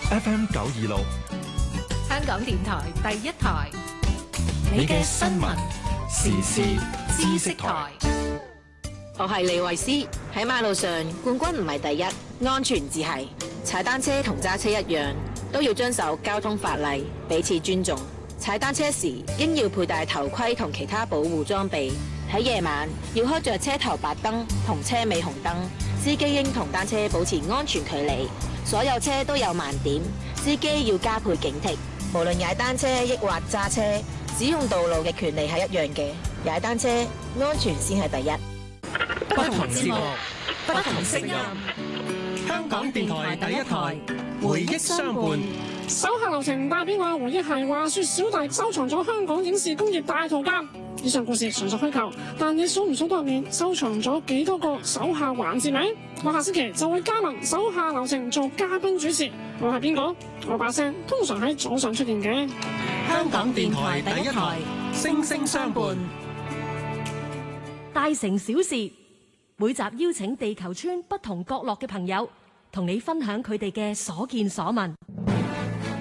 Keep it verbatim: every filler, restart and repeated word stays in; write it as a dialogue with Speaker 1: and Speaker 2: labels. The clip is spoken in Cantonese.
Speaker 1: F M 九二六，
Speaker 2: 香港電台第一台，
Speaker 1: 你嘅新聞時事知識台。
Speaker 3: 我係李慧詩。喺馬路上，冠軍唔係第一，安全至係。踩單車同揸車一樣，都要遵守交通法例，彼此尊重。踩單車時應要佩戴頭盔同其他保護裝備。喺夜晚要開着車頭白燈同車尾紅燈。司機應同單車保持安全距離。所有車都有盲點，司機要加倍警惕。無論踩單車抑或揸車，使用道路嘅權利係一樣嘅。踩單車安全先係第一。
Speaker 1: 不同節目，不同聲音。香港電台第一台，回憶相伴。
Speaker 4: 手下留情代表我回憶係話說小弟收藏咗香港影視工業大圖鑑。以上故事純屬虛構，但你數唔數得入面收藏咗幾多個手下環節名？我下星期就會加盟手下留情做嘉賓主持。我係邊個？我把聲通常喺早上出現嘅。
Speaker 1: 香港電台第一台，聲聲相伴。
Speaker 5: 大城小事，每集邀請地球村不同角落嘅朋友，同你分享佢哋嘅所見所聞。